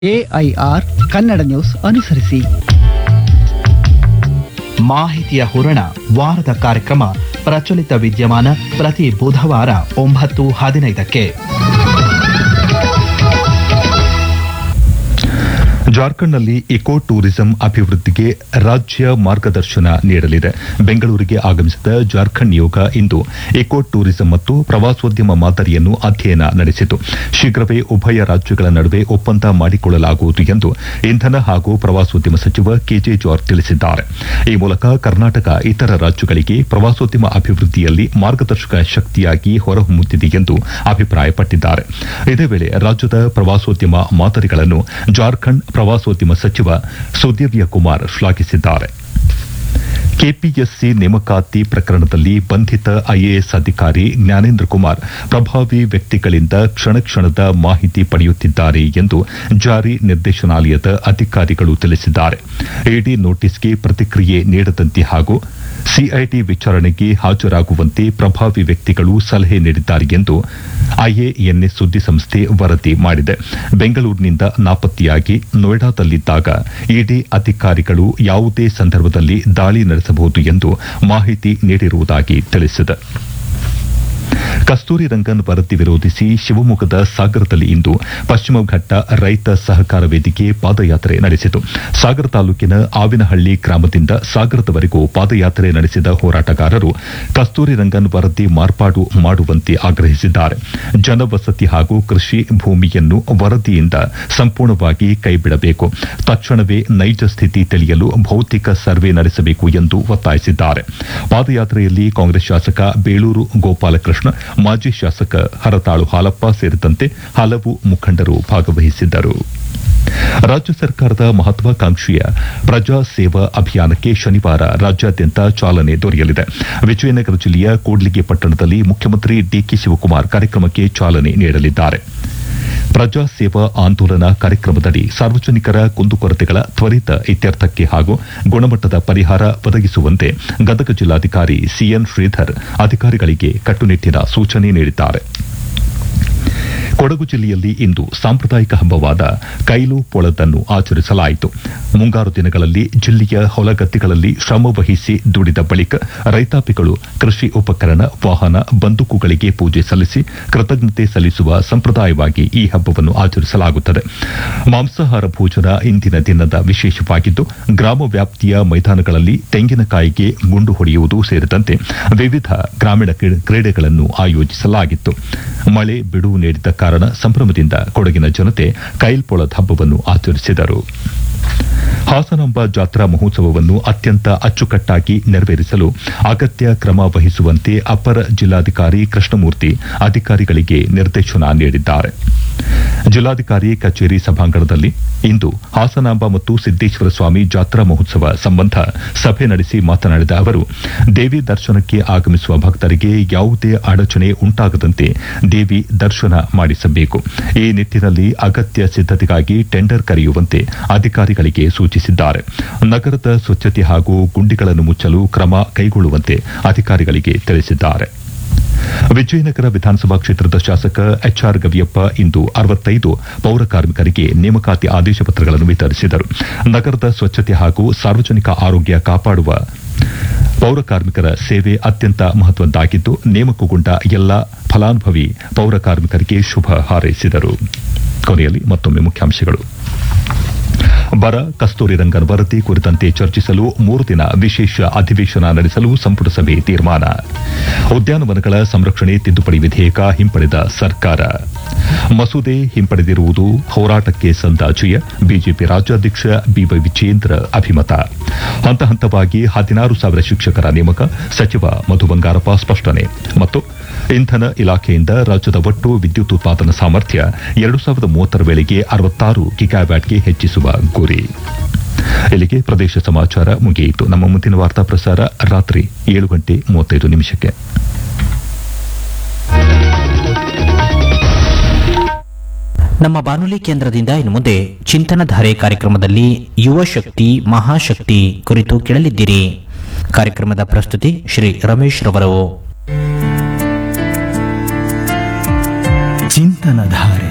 AIR Kannada news ಅನುಸರಿಸಿ. ಮಾಹಿತಿಯ ಹೂರಣ ವಾರದ ಕಾರ್ಯಕ್ರಮ ಪ್ರಚಲಿತ ವಿದ್ಯಮಾನ ಪ್ರತಿ ಬುಧವಾರ 9:15ಕ್ಕೆ. ಜಾರ್ಖಂಡ್ನಲ್ಲಿ ಇಕೋ ಟೂರಿಸಂ ಅಭಿವೃದ್ಧಿಗೆ ರಾಜ್ಯ ಮಾರ್ಗದರ್ಶನ ನೀಡಲಿದೆ. ಬೆಂಗಳೂರಿಗೆ ಆಗಮಿಸಿದ ಜಾರ್ಖಂಡ್ ನಿಯೋಗ ಇಂದು ಇಕೋ ಟೂರಿಸಂ ಮತ್ತು ಪ್ರವಾಸೋದ್ಯಮ ಮಾದರಿಯನ್ನು ಅಧ್ಯಯನ ನಡೆಸಿತು. ಶೀಘ್ರವೇ ಉಭಯ ರಾಜ್ಯಗಳ ನಡುವೆ ಒಪ್ಪಂದ ಮಾಡಿಕೊಳ್ಳಲಾಗುವುದು ಎಂದು ಇಂಧನ ಹಾಗೂ ಪ್ರವಾಸೋದ್ಯಮ ಸಚಿವ ಕೆಜೆ ಜಾರ್ಜ್ ತಿಳಿಸಿದ್ದಾರೆ. ಈ ಮೂಲಕ ಕರ್ನಾಟಕ ಇತರ ರಾಜ್ಯಗಳಿಗೆ ಪ್ರವಾಸೋದ್ಯಮ ಅಭಿವೃದ್ಧಿಯಲ್ಲಿ ಮಾರ್ಗದರ್ಶಕ ಶಕ್ತಿಯಾಗಿ ಹೊರಹೊಮ್ಮುತ್ತಿದೆ ಎಂದು ಅಭಿಪ್ರಾಯಪಟ್ಟಿದ್ದಾರೆ. ಇದೇ ವೇಳೆ ರಾಜ್ಯದ ಪ್ರವಾಸೋದ್ಯಮ ಮಾದರಿಗಳನ್ನು ಜಾರ್ಖಂಡ್ ಪ್ರವಾಸೋದ್ಯಮ ಸಚಿವ ಸುದಿವ್ಯ ಕುಮಾರ್ ಶ್ಲಾಘಿಸಿದ್ದಾರೆ. ಕೆಪಿಎಸ್ಸಿ ನೇಮಕಾತಿ ಪ್ರಕರಣದಲ್ಲಿ ಬಂಧಿತ ಐಎಎಸ್ ಅಧಿಕಾರಿ ಜ್ಞಾನೇಂದ್ರ ಕುಮಾರ್ ಪ್ರಭಾವಿ ವ್ಯಕ್ತಿಗಳಿಂದ ಕ್ಷಣ ಕ್ಷಣದ ಮಾಹಿತಿ ಪಡೆಯುತ್ತಿದ್ದಾರೆ ಎಂದು ಜಾರಿ ನಿರ್ದೇಶನಾಲಯದ ಅಧಿಕಾರಿಗಳು ತಿಳಿಸಿದ್ದಾರೆ. ಇಡಿ ನೋಟಿಸ್ಗೆ ಪ್ರತಿಕ್ರಿಯೆ ನೀಡದಂತೆ ಹಾಗೂ ಸಿಐಡಿ ವಿಚಾರಣೆಗೆ ಹಾಜರಾಗುವಂತೆ ಪ್ರಭಾವಿ ವ್ಯಕ್ತಿಗಳು ಸಲಹೆ ನೀಡಿದ್ದಾರೆ ಎಂದು ಐಎಎನ್ಎಸ್ ಸುದ್ದಿಸಂಸ್ಥೆ ವರದಿ ಮಾಡಿದೆ. ಬೆಂಗಳೂರಿನಿಂದ ನಾಪತ್ತೆಯಾಗಿ ನೋಯ್ಡಾದಲ್ಲಿದ್ದಾಗ ಇಡಿ ಅಧಿಕಾರಿಗಳು ಯಾವುದೇ ಸಂದರ್ಭದಲ್ಲಿ ದಾಳಿ ನಡೆಸಬಹುದು ಎಂದು ಮಾಹಿತಿ ನೀಡಿರುವುದಾಗಿ ತಿಳಿಸಿದೆ. ಕಸ್ತೂರಿ ರಂಗನ್ ವರದಿ ವಿರೋಧಿಸಿ ಶಿವಮೊಗ್ಗದ ಸಾಗರದಲ್ಲಿ ಇಂದು ಪಶ್ಚಿಮ ಘಟ್ಟ ರೈತ ಸಹಕಾರ ವೇದಿಕೆ ಪಾದಯಾತ್ರೆ ನಡೆಸಿತು. ಸಾಗರ ತಾಲೂಕಿನ ಆವಿನಹಳ್ಳಿ ಗ್ರಾಮದಿಂದ ಸಾಗರದವರೆಗೂ ಪಾದಯಾತ್ರೆ ನಡೆಸಿದ ಹೋರಾಟಗಾರರು ಕಸ್ತೂರಿ ರಂಗನ್ ವರದಿ ಮಾರ್ಪಾಡು ಮಾಡುವಂತೆ ಆಗ್ರಹಿಸಿದ್ದಾರೆ. ಜನವಸತಿ ಹಾಗೂ ಕೃಷಿ ಭೂಮಿಯನ್ನು ವರದಿಯಿಂದ ಸಂಪೂರ್ಣವಾಗಿ ಕೈಬಿಡಬೇಕು, ತಕ್ಷಣವೇ ನೈಜ ಸ್ಥಿತಿ ತಿಳಿಯಲು ಭೌತಿಕ ಸರ್ವೆ ನಡೆಸಬೇಕು ಎಂದು ಒತ್ತಾಯಿಸಿದ್ದಾರೆ. ಪಾದಯಾತ್ರೆಯಲ್ಲಿ ಕಾಂಗ್ರೆಸ್ ಶಾಸಕ ಬೇಳೂರು ಗೋಪಾಲಕೃಷ್ಣ, ಮಾಜಿ ಶಾಸಕ ಹರತಾಳು ಹಾಲಪ್ಪ ಸೇರಿದಂತೆ ಹಲವು ಮುಖಂಡರು ಭಾಗವಹಿಸಿದ್ದರು. ರಾಜ್ಯ ಸರ್ಕಾರದ ಮಹತ್ವಾಕಾಂಕ್ಷೆಯ ಪ್ರಜಾ ಸೇವಾ ಅಭಿಯಾನಕ್ಕೆ ಶನಿವಾರ ರಾಜ್ಯಾದ್ಯಂತ ಚಾಲನೆ ದೊರೆಯಲಿದೆ. ವಿಜಯನಗರ ಜಿಲ್ಲೆಯ ಕೂಡ್ಲಿಗಿ ಪಟ್ಟಣದಲ್ಲಿ ಮುಖ್ಯಮಂತ್ರಿ ಡಿಕೆ ಶಿವಕುಮಾರ್ ಕಾರ್ಯಕ್ರಮಕ್ಕೆ ಚಾಲನೆ ನೀಡಲಿದ್ದಾರೆ. ಪ್ರಜಾ ಸೇವಾ ಆಂದೋಲನ ಕಾರ್ಯಕ್ರಮದಡಿ ಸಾರ್ವಜನಿಕರ ಕುಂದುಕೊರತೆಗಳ ತ್ವರಿತ ಇತ್ಯರ್ಥಕ್ಕೆ ಹಾಗೂ ಗುಣಮಟ್ಟದ ಪರಿಹಾರ ಒದಗಿಸುವಂತೆ ಗದಗ ಜಿಲ್ಲಾಧಿಕಾರಿ ಸಿಎನ್ ಶ್ರೀಧರ್ ಅಧಿಕಾರಿಗಳಿಗೆ ಕಟ್ಟುನಿಟ್ಟಿನ ಸೂಚನೆ ನೀಡಿದ್ದಾರೆ. ಕೊಡಗು ಜಿಲ್ಲೆಯಲ್ಲಿ ಇಂದು ಸಾಂಪ್ರದಾಯಿಕ ಹಬ್ಬವಾದ ಕೈಲು ಪೊಳದನ್ನು ಆಚರಿಸಲಾಯಿತು. ಮುಂಗಾರು ದಿನಗಳಲ್ಲಿ ಜಿಲ್ಲೆಯ ಹೊಲಗದ್ದೆಗಳಲ್ಲಿ ಶ್ರಮವಹಿಸಿ ದುಡಿದ ಬಳಿಕ ರೈತಾಪಿಗಳು ಕೃಷಿ ಉಪಕರಣ, ವಾಹನ, ಬಂದೂಕುಗಳಿಗೆ ಪೂಜೆ ಸಲ್ಲಿಸಿ ಕೃತಜ್ಞತೆ ಸಲ್ಲಿಸುವ ಸಂಪ್ರದಾಯವಾಗಿ ಈ ಹಬ್ಬವನ್ನು ಆಚರಿಸಲಾಗುತ್ತದೆ. ಮಾಂಸಾಹಾರ ಭೋಜನ ಇಂದಿನ ದಿನದ ವಿಶೇಷವಾಗಿದ್ದು, ಗ್ರಾಮ ವ್ಯಾಪ್ತಿಯ ಮೈದಾನಗಳಲ್ಲಿ ತೆಂಗಿನಕಾಯಿಗೆ ಗುಂಡು ಹೊಡೆಯುವುದು ಸೇರಿದಂತೆ ವಿವಿಧ ಗ್ರಾಮೀಣ ಕ್ರೀಡೆಗಳನ್ನು ಆಯೋಜಿಸಲಾಗಿತ್ತು. ಮಳೆ ಬಿಡುವು ನೀಡಿದ ಕಾರಣ ಸಂಭ್ರಮದಿಂದ ಕೊಡಗಿನ ಜನತೆ ಕೈಲ್ಪೊಳದ್ ಹಬ್ಬವನ್ನು ಆಚರಿಸಿದರು. ಹಾಸನಾಂಬ ಜಾತ್ರಾ ಮಹೋತ್ಸವವನ್ನು ಅತ್ಯಂತ ಅಚ್ಚುಕಟ್ಟಾಗಿ ನೆರವೇರಿಸಲು ಅಗತ್ಯ ಕ್ರಮ ವಹಿಸುವಂತೆ ಅಪರ ಜಿಲ್ಲಾಧಿಕಾರಿ ಕೃಷ್ಣಮೂರ್ತಿ ಅಧಿಕಾರಿಗಳಿಗೆ ನಿರ್ದೇಶನ ನೀಡಿದ್ದಾರೆ. ಜಿಲ್ಲಾಧಿಕಾರಿ ಕಚೇರಿ ಸಭಾಂಗಣದಲ್ಲಿ ಇಂದು ಹಾಸನಾಂಬ ಮತ್ತು ಸಿದ್ದೇಶ್ವರ ಸ್ವಾಮಿ ಜಾತ್ರಾ ಮಹೋತ್ಸವ ಸಂಬಂಧ ಸಭೆ ನಡೆಸಿ ಮಾತನಾಡಿದ ಅವರು, ದೇವಿ ದರ್ಶನಕ್ಕೆ ಆಗಮಿಸುವ ಭಕ್ತರಿಗೆ ಯಾವುದೇ ಅಡಚಣೆ ಉಂಟಾಗದಂತೆ ದೇವಿ ದರ್ಶನ ಮಾಡಿಸಬೇಕು. ಈ ನಿಟ್ಟಿನಲ್ಲಿ ಅಗತ್ಯ ಸಿದ್ದತೆಗಾಗಿ ಟೆಂಡರ್ ಕರೆಯುವಂತೆ ಅಧಿಕಾರಿಗಳಿಗೆ ಸೂಚಿಸಿದ್ದಾರೆ. ನಗರದ ಸ್ವಚ್ಛತೆ ಹಾಗೂ ಗುಂಡಿಗಳನ್ನು ಮುಚ್ಚಲು ಕ್ರಮ ಕೈಗೊಳ್ಳುವಂತೆ ಅಧಿಕಾರಿಗಳಿಗೆ ತಿಳಿಸಿದ್ದಾರೆ. ವಿಜಯನಗರ ವಿಧಾನಸಭಾ ಕ್ಷೇತ್ರದ ಶಾಸಕ ಎಚ್ಆರ್ ಗವಿಯಪ್ಪ ಇಂದು 65 ಪೌರ ಕಾರ್ಮಿಕರಿಗೆ ನೇಮಕಾತಿ ಆದೇಶ ಪತ್ರಗಳನ್ನು ವಿತರಿಸಿದರು. ನಗರದ ಸ್ವಚ್ಛತೆ ಹಾಗೂ ಸಾರ್ವಜನಿಕ ಆರೋಗ್ಯ ಕಾಪಾಡುವ ಪೌರ ಕಾರ್ಮಿಕರ ಸೇವೆ ಅತ್ಯಂತ ಮಹತ್ವದ್ದಾಗಿದ್ದು, ನೇಮಕಗೊಂಡ ಎಲ್ಲ ಫಲಾನುಭವಿ ಪೌರ ಕಾರ್ಮಿಕರಿಗೆ ಶುಭ ಹಾರೈಸಿದರು. ಕೊನೆಯಲ್ಲಿ ಮತ್ತೊಮ್ಮೆ ಮುಖ್ಯಾಂಶಗಳು. ಬರ, ಕಸ್ತೂರಿ ರಂಗನ್ ವರದಿ ಕುರಿತಂತೆ ಚರ್ಚಿಸಲು 3 ದಿನ ವಿಶೇಷ ಅಧಿವೇಶನ ನಡೆಸಲು ಸಂಪುಟ ಸಭೆ ತೀರ್ಮಾನ. ಉದ್ಯಾನವನಗಳ ಸಂರಕ್ಷಣೆ ತಿದ್ದುಪಡಿ ವಿಧೇಯಕ ಹಿಂಪಡೆದ ಸರ್ಕಾರ. ಮಸೂದೆ ಹಿಂಪಡೆದಿರುವುದು ಹೋರಾಟಕ್ಕೆ ಸಂದ ಜಯ, ಬಿಜೆಪಿ ರಾಜ್ಯಾಧ್ಯಕ್ಷ ಬಿವೈ ವಿಜಯೇಂದ್ರ ಅಭಿಮತ. ಹಂತ ಹಂತವಾಗಿ 16,000 ಶಿಕ್ಷಕರ ನೇಮಕ, ಸಚಿವ ಮಧು ಬಂಗಾರಪ್ಪ ಸ್ಪಷ್ಟನೆ. ಮತ್ತು ಇಂಧನ ಇಲಾಖೆಯಿಂದ ರಾಜ್ಯದ ಒಟ್ಟು ವಿದ್ಯುತ್ ಉತ್ಪಾದನಾ ಸಾಮರ್ಥ್ಯ 2030 ವೇಳೆಗೆ 66 ಗಿಗಾವ್ಯಾಟ್ಗೆ ಹೆಚ್ಚಿಸುವ ಗುರಿ. ಇಲ್ಲಿಗೆ ಪ್ರದೇಶ ಸಮಾಚಾರ ಮುಗಿಯಿತು. ನಮ್ಮ ಮುಂದಿನ ವಾರ್ತಾ ಪ್ರಸಾರ ರಾತ್ರಿ 7:35. ನಮ್ಮ ಬಾನುಲಿ ಕೇಂದ್ರದಿಂದ ಇನ್ನು ಮುಂದೆ ಚಿಂತನಧಾರೆ ಕಾರ್ಯಕ್ರಮದಲ್ಲಿ ಯುವ ಶಕ್ತಿ ಮಹಾಶಕ್ತಿ ಕುರಿತು ಕೇಳಲಿದ್ದೀರಿ. ಕಾರ್ಯಕ್ರಮದ ಪ್ರಸ್ತುತಿ ಶ್ರೀ ರಮೇಶ್ ರವರು. ಚಿಂತನಧಾರೆ